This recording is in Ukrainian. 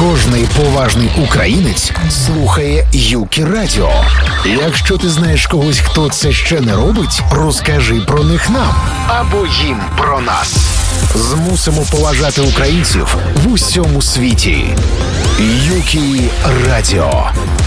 Кожний поважний українець слухає ЮКІ Радіо. Якщо ти знаєш когось, хто це ще не робить, розкажи про них нам або їм про нас. Змусимо поважати українців в усьому світі. ЮКІ Радіо.